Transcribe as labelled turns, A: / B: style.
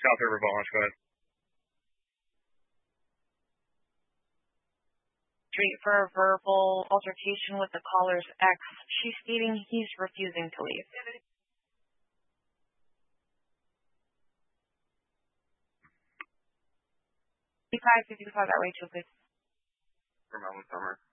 A: South River Launch, go ahead.
B: Street for a verbal altercation with the caller's ex. She's stating he's refusing to leave. 55 that way too, please.
A: For Melvin Summer.